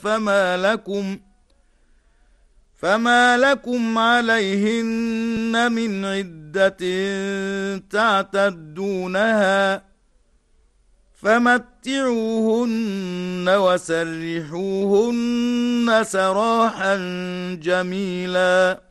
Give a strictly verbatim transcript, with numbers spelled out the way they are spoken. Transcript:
فما لكم فما لكم عليهن من عدة تعتدونها فمتعوهن وسرحوهن سراحا جميلا.